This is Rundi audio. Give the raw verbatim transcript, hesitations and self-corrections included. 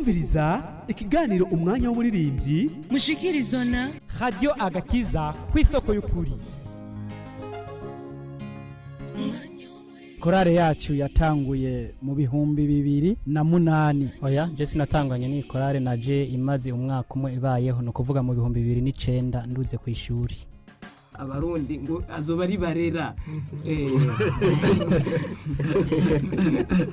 kumviriza ikiganiro umwanya w'umuririmbyi mushikirizwa na Radio Agakiza kw'isoko y'ukuri. Korale yacu yatanguye mu bihumbi bibiri na munani. Oya, je sinatanganye ni korale naje imaze umwaka umwe ibayeho, no kuvuga mu bihumbi bibiri n'icenda nduze ku ishuri. Abarundi ngo azoba ari barera. Eh.